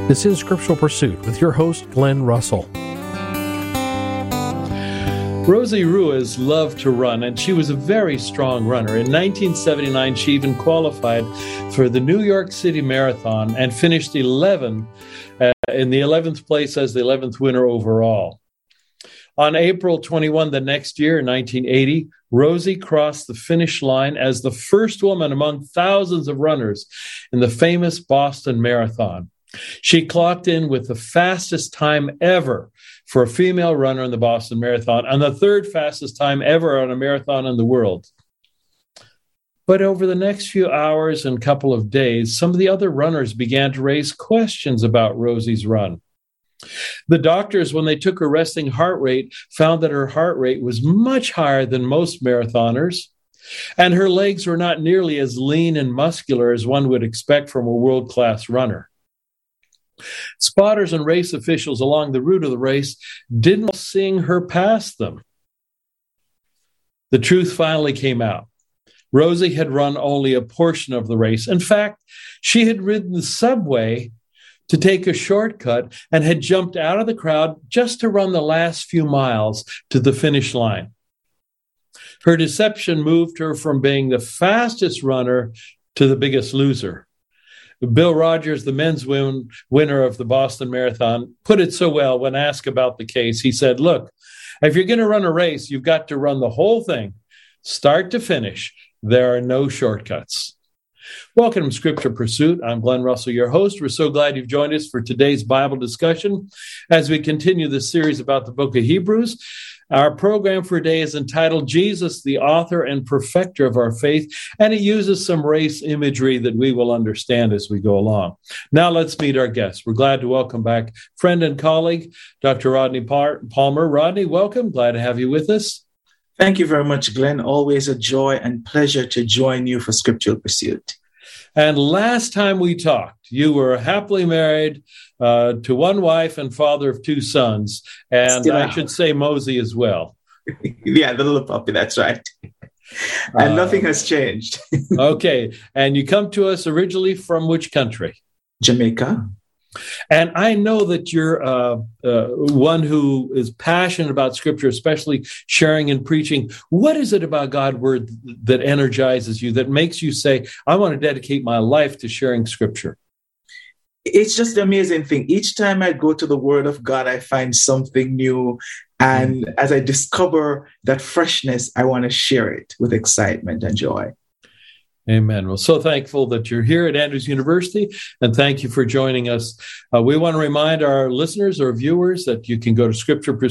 This is Scriptural Pursuit with your host, Glenn Russell. Rosie Ruiz loved to run, and she was a very strong runner. In 1979, she even qualified for the New York City Marathon and finished in the 11th place as the 11th winner overall. On April 21 the next year, in 1980, Rosie crossed the finish line as the first woman among thousands of runners in the famous Boston Marathon. She clocked in with the fastest time ever for a female runner in the Boston Marathon and the third fastest time ever on a marathon in the world. But over the next few hours and couple of days, some of the other runners began to raise questions about Rosie's run. The doctors, when they took her resting heart rate, found that her heart rate was much higher than most marathoners, and her legs were not nearly as lean and muscular as one would expect from a world-class runner. Spotters and race officials along the route of the race didn't seeing her pass them. The truth finally came out. Rosie had run only a portion of the race. In fact, she had ridden the subway to take a shortcut and had jumped out of the crowd just to run the last few miles to the finish line. Her deception moved her from being the fastest runner to the biggest loser. Bill Rogers, the men's winner of the Boston Marathon, put it so well when asked about the case. He said, look, if you're going to run a race, you've got to run the whole thing, start to finish. There are no shortcuts. Welcome to Scripture Pursuit. I'm Glenn Russell, your host. We're so glad you've joined us for today's Bible discussion as we continue this series about the book of Hebrews. Our program for today is entitled Jesus, the Author and Perfecter of Our Faith, and it uses some race imagery that we will understand as we go along. Now let's meet our guests. We're glad to welcome back friend and colleague, Dr. Rodney Palmer. Rodney, welcome. Glad to have you with us. Thank you very much, Glenn. Always a joy and pleasure to join you for Scriptural Pursuit. And last time we talked, you were happily married to one wife and father of two sons. And I should say Mosey as well. Yeah, the little puppy, that's right. And nothing has changed. Okay. And you come to us originally from which country? Jamaica. And I know that you're one who is passionate about Scripture, especially sharing and preaching. What is it about God's Word that energizes you, that makes you say, I want to dedicate my life to sharing Scripture? It's just an amazing thing. Each time I go to the Word of God, I find something new. And as I discover that freshness, I want to share it with excitement and joy. Amen. Well, so thankful that you're here at Andrews University, and thank you for joining us. We want to remind our listeners or viewers that you can go to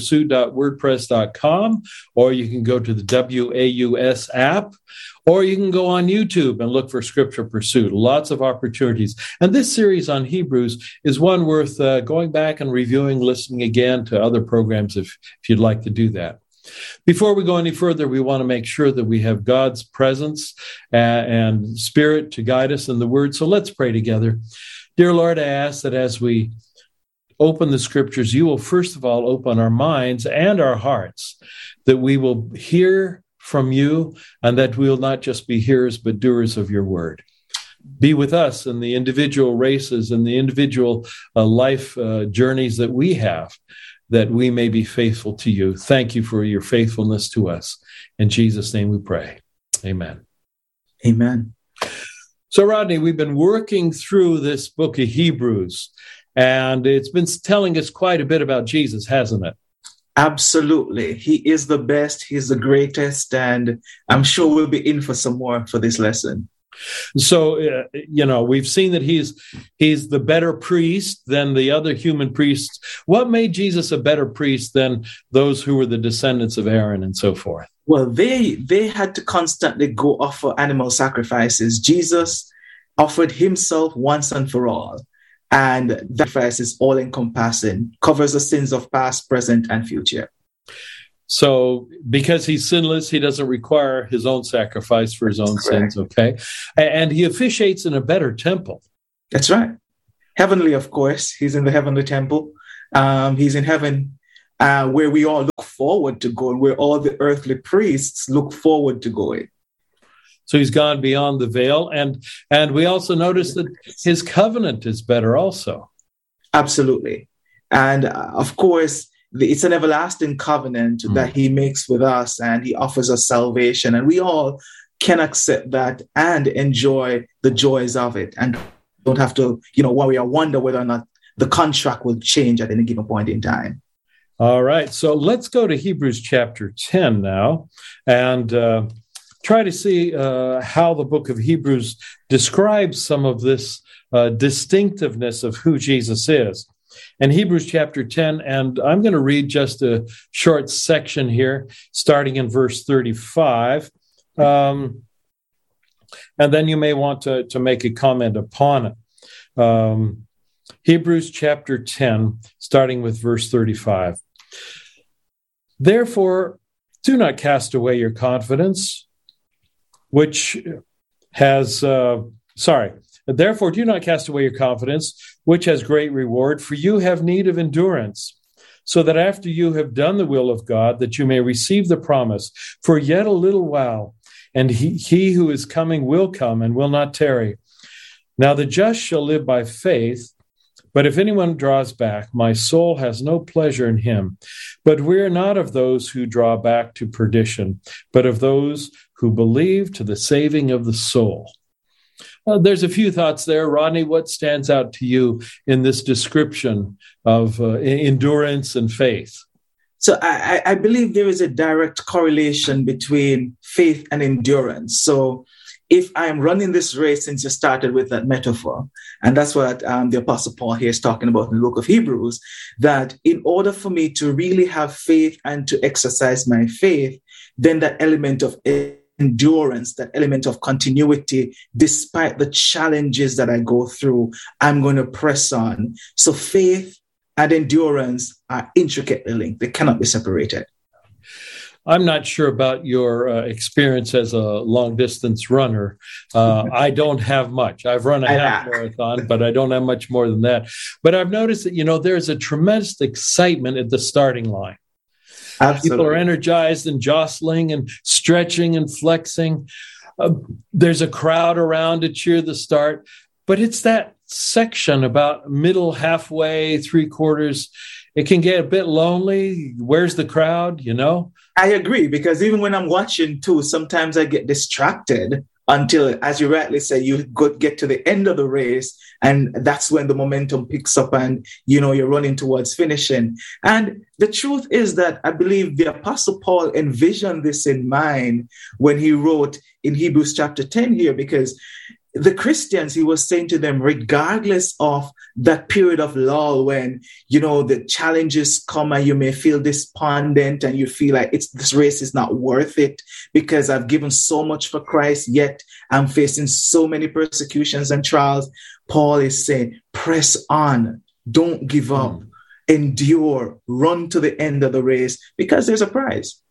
scripturepursuit.wordpress.com, or you can go to the WAUS app, or you can go on YouTube and look for Scripture Pursuit. Lots of opportunities. And this series on Hebrews is one worth going back and reviewing, listening again to other programs if you'd like to do that. Before we go any further, we want to make sure that we have God's presence and Spirit to guide us in the Word. So let's pray together. Dear Lord, I ask that as we open the Scriptures, you will first of all open our minds and our hearts, that we will hear from you and that we will not just be hearers but doers of your Word. Be with us in the individual races and the individual life journeys that we have, that we may be faithful to you. Thank you for your faithfulness to us. In Jesus' name we pray. Amen. Amen. So, Rodney, we've been working through this book of Hebrews, and it's been telling us quite a bit about Jesus, hasn't it? Absolutely. He is the best. He's the greatest. And I'm sure we'll be in for some more for this lesson. So, we've seen that he's the better priest than the other human priests. What made Jesus a better priest than those who were the descendants of Aaron and so forth? Well, they had to constantly go offer animal sacrifices. Jesus offered himself once and for all. And that sacrifice is all-encompassing, covers the sins of past, present, and future. So because he's sinless, he doesn't require his own sacrifice for his own sins, okay? And he officiates in a better temple. That's right. Heavenly, of course. He's in the heavenly temple. He's in heaven where we all look forward to going, where all the earthly priests look forward to going. So he's gone beyond the veil. And we also notice that his covenant is better also. Absolutely. And of course, it's an everlasting covenant that he makes with us, and he offers us salvation. And we all can accept that and enjoy the joys of it, and don't have to, worry or wonder whether or not the contract will change at any given point in time. All right. So let's go to Hebrews chapter 10 now and try to see how the book of Hebrews describes some of this distinctiveness of who Jesus is. And Hebrews chapter 10, and I'm going to read just a short section here, starting in verse 35. And then you may want to make a comment upon it. Hebrews chapter 10, starting with verse 35. Therefore, do not cast away your confidence, Therefore, do not cast away your confidence, which has great reward, for you have need of endurance, so that after you have done the will of God, that you may receive the promise. For yet a little while, and he who is coming will come and will not tarry. Now the just shall live by faith, but if anyone draws back, my soul has no pleasure in him. But we are not of those who draw back to perdition, but of those who believe to the saving of the soul. There's a few thoughts there. Rodney, what stands out to you in this description of endurance and faith? So I believe there is a direct correlation between faith and endurance. So if I'm running this race, since you started with that metaphor, and that's what the Apostle Paul here is talking about in the book of Hebrews, that in order for me to really have faith and to exercise my faith, then that element of endurance, that element of continuity, despite the challenges that I go through, I'm going to press on. So faith and endurance are intricately linked. They cannot be separated. I'm not sure about your experience as a long-distance runner. I don't have much. I've run a half marathon, but I don't have much more than that. But I've noticed that, there's a tremendous excitement at the starting line. Absolutely. People are energized and jostling and stretching and flexing. There's a crowd around to cheer the start. But it's that section about middle, halfway, three-quarters. It can get a bit lonely. Where's the crowd, I agree, because even when I'm watching too, sometimes I get distracted until, as you rightly say, you get to the end of the race, and that's when the momentum picks up and, you're running towards finishing. And the truth is that I believe the Apostle Paul envisioned this in mind when he wrote in Hebrews chapter 10 here, because the Christians, he was saying to them, regardless of that period of lull when, the challenges come and you may feel despondent and you feel like this race is not worth it because I've given so much for Christ, yet I'm facing so many persecutions and trials. Paul is saying, press on, don't give up, endure, run to the end of the race because there's a prize.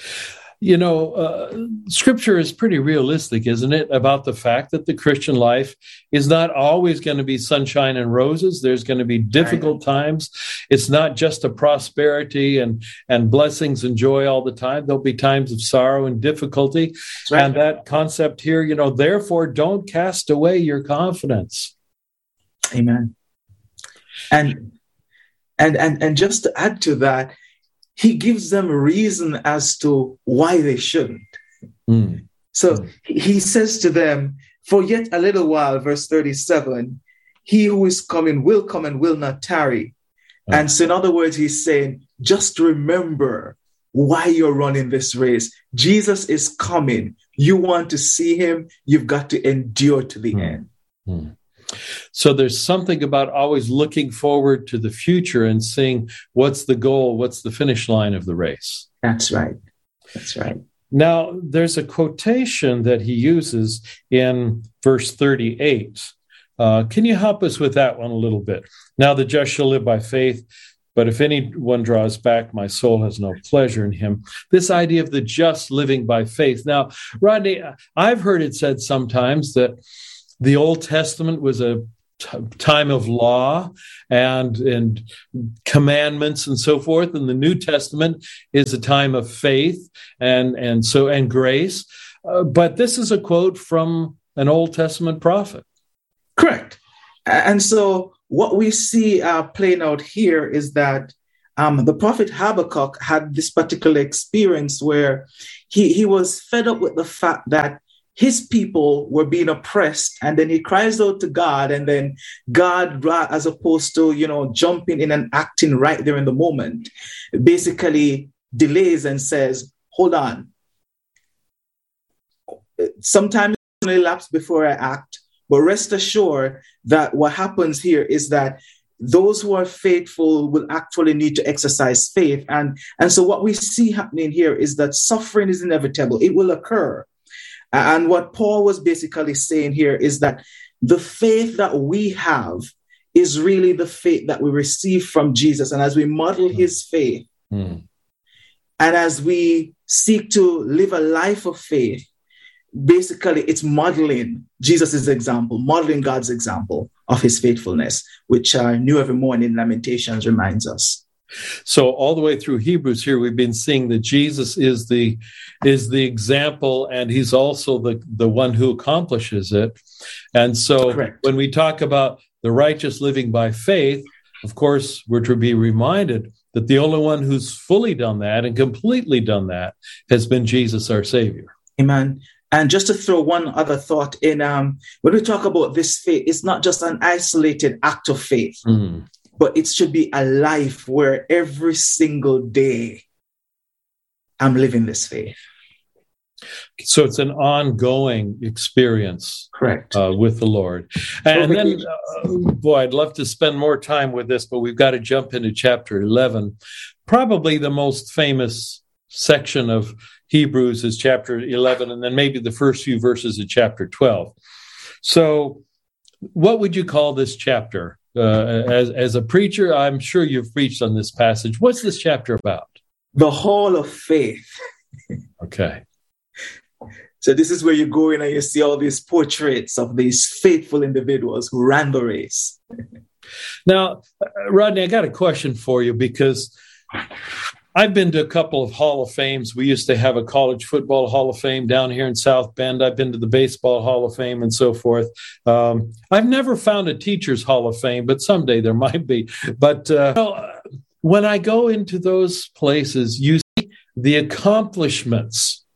Scripture is pretty realistic, isn't it, about the fact that the Christian life is not always going to be sunshine and roses. There's going to be difficult times. It's not just a prosperity and blessings and joy all the time. There'll be times of sorrow and difficulty. Right. And that concept here, therefore, don't cast away your confidence. Amen. And just to add to that, he gives them a reason as to why they shouldn't. So he says to them, for yet a little while, verse 37, he who is coming will come and will not tarry. And so in other words, he's saying, just remember why you're running this race. Jesus is coming. You want to see him, you've got to endure to the end. So there's something about always looking forward to the future and seeing what's the goal, what's the finish line of the race. That's right. That's right. Now, there's a quotation that he uses in verse 38. Can you help us with that one a little bit? Now, the just shall live by faith, but if anyone draws back, my soul has no pleasure in him. This idea of the just living by faith. Now, Rodney, I've heard it said sometimes that the Old Testament was a time of law and commandments and so forth, and the New Testament is a time of faith and grace. But this is a quote from an Old Testament prophet. Correct. And so what we see playing out here is that the prophet Habakkuk had this particular experience where he was fed up with the fact that his people were being oppressed, and then he cries out to God, and then God, as opposed to, jumping in and acting right there in the moment, basically delays and says, hold on. Sometimes it will elapse before I act, but rest assured that what happens here is that those who are faithful will actually need to exercise faith. And so what we see happening here is that suffering is inevitable. It will occur. And what Paul was basically saying here is that the faith that we have is really the faith that we receive from Jesus. And as we model his faith, and as we seek to live a life of faith, basically it's modeling Jesus' example, modeling God's example of his faithfulness, which New Every Morning Lamentations reminds us. So all the way through Hebrews here, we've been seeing that Jesus is the example, and he's also the one who accomplishes it. And so Correct. When we talk about the righteous living by faith, of course, we're to be reminded that the only one who's fully done that and completely done that has been Jesus, our Savior. Amen. And just to throw one other thought in, when we talk about this faith, it's not just an isolated act of faith. But it should be a life where every single day I'm living this faith. So it's an ongoing experience. Correct. With the Lord. And then, I'd love to spend more time with this, but we've got to jump into chapter 11. Probably the most famous section of Hebrews is chapter 11, and then maybe the first few verses of chapter 12. So what would you call this chapter? As a preacher, I'm sure you've preached on this passage. What's this chapter about? The hall of faith. Okay. So this is where you go in and you see all these portraits of these faithful individuals who ran the race. Now, Rodney, I got a question for you, because I've been to a couple of Hall of Fames. We used to have a college football Hall of Fame down here in South Bend. I've been to the Baseball Hall of Fame and so forth. I've never found a Teachers Hall of Fame, but someday there might be. But when I go into those places, you see the accomplishments,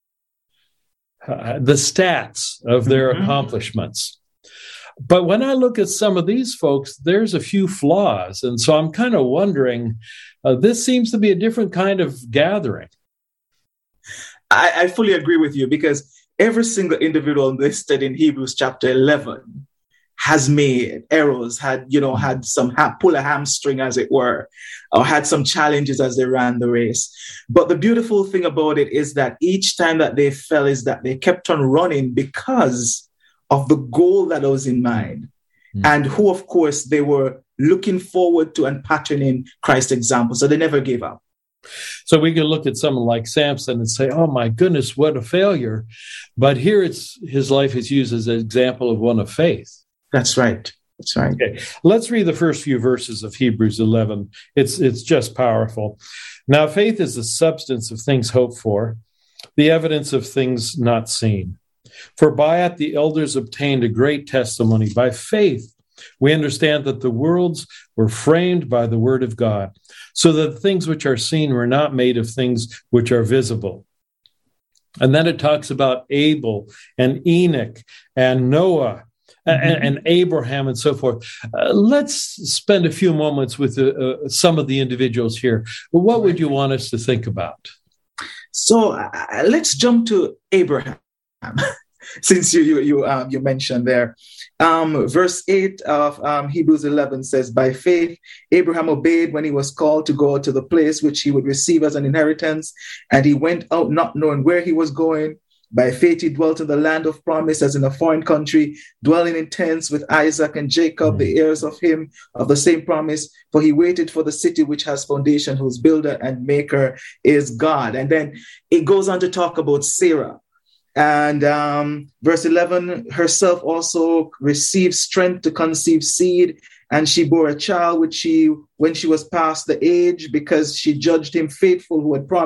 the stats of their accomplishments. But when I look at some of these folks, there's a few flaws. And so I'm kind of wondering, this seems to be a different kind of gathering. I fully agree with you, because every single individual listed in Hebrews chapter 11 has made errors, had some pull a hamstring, as it were, or had some challenges as they ran the race. But the beautiful thing about it is that each time that they fell is that they kept on running because of the goal that was in mind, and who, of course, they were looking forward to and patterning Christ's example. So they never gave up. So we can look at someone like Samson and say, oh, my goodness, what a failure. But here his life is used as an example of one of faith. That's right. That's right. Okay. Let's read the first few verses of Hebrews 11. It's just powerful. Now, faith is the substance of things hoped for, the evidence of things not seen. For by it the elders obtained a great testimony. By faith we understand that the worlds were framed by the word of God, so that the things which are seen were not made of things which are visible. And then it talks about Abel and Enoch and Noah and Abraham and so forth. Let's spend a few moments with some of the individuals here. What would you want us to think about? So let's jump to Abraham. Since you mentioned there, verse 8 of Hebrews 11 says, by faith Abraham obeyed when he was called to go to the place which he would receive as an inheritance, and he went out not knowing where he was going. By faith he dwelt in the land of promise, as in a foreign country, dwelling in tents with Isaac and Jacob, the heirs of him of the same promise. For he waited for the city which has foundation, whose builder and maker is God. And then it goes on to talk about Sarah. And verse 11, herself also received strength to conceive seed, and she bore a child when she was past the age, because she judged him faithful who had promised.